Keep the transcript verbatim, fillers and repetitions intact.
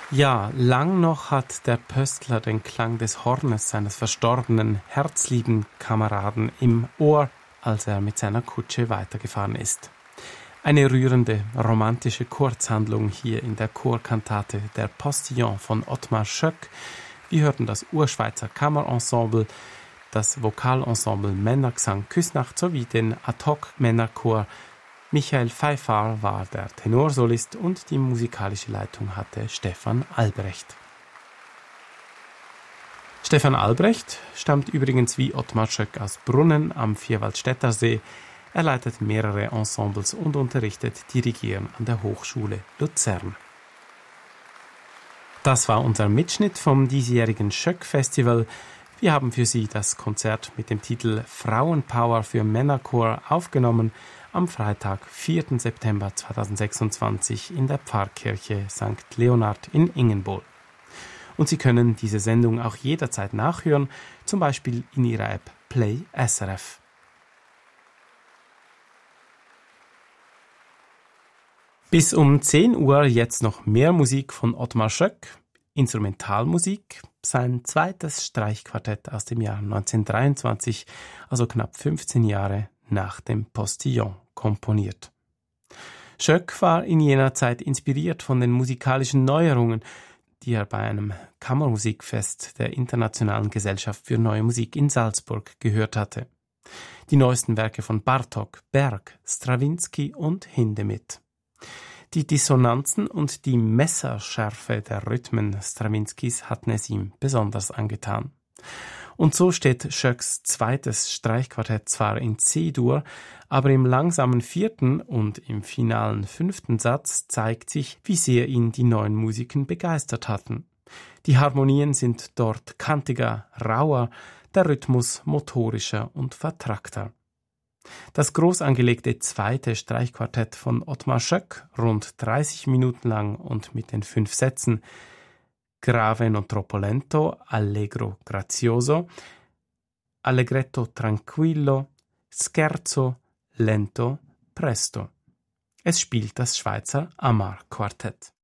Ja, lang noch hat der Pöstler den Klang des Hornes seines verstorbenen, herzlieben Kameraden im Ohr, als er mit seiner Kutsche weitergefahren ist. Eine rührende, romantische Kurzhandlung hier in der Chorkantate Der Postillon von Ottmar Schöck. Wir hörten das Urschweizer Kammerensemble, das Vokalensemble Männergesang Küsnacht sowie den Ad-hoc-Männerchor. Michael Pfeiffer war der Tenorsolist und die musikalische Leitung hatte Stefan Albrecht. Stefan Albrecht stammt übrigens wie Ottmar Schöck aus Brunnen am Vierwaldstätter See. Er leitet mehrere Ensembles und unterrichtet Dirigieren an der Hochschule Luzern. Das war unser Mitschnitt vom diesjährigen Schöck-Festival. Wir haben für Sie das Konzert mit dem Titel Frauenpower für Männerchor aufgenommen am Freitag, vierten September zweitausendsechsundzwanzig in der Pfarrkirche Sankt Leonhard in Ingenbohl. Und Sie können diese Sendung auch jederzeit nachhören, zum Beispiel in Ihrer App Play S R F. Bis um zehn Uhr jetzt noch mehr Musik von Ottmar Schöck, Instrumentalmusik, sein zweites Streichquartett aus dem Jahr neunzehnhundertdreiundzwanzig, also knapp fünfzehn Jahre nach dem Postillon, komponiert. Schöck war in jener Zeit inspiriert von den musikalischen Neuerungen, die er bei einem Kammermusikfest der Internationalen Gesellschaft für Neue Musik in Salzburg gehört hatte. Die neuesten Werke von Bartók, Berg, Strawinsky und Hindemith. Die Dissonanzen und die Messerschärfe der Rhythmen Strawinskys hatten es ihm besonders angetan. Und so steht Schöcks zweites Streichquartett zwar in C-Dur, aber im langsamen vierten und im finalen fünften Satz zeigt sich, wie sehr ihn die neuen Musiken begeistert hatten. Die Harmonien sind dort kantiger, rauer, der Rhythmus motorischer und vertrackter. Das groß angelegte zweite Streichquartett von Ottmar Schöck, rund dreißig Minuten lang und mit den fünf Sätzen Grave non troppo lento, allegro grazioso, allegretto tranquillo, scherzo, lento, presto. Es spielt das Schweizer Amar-Quartett.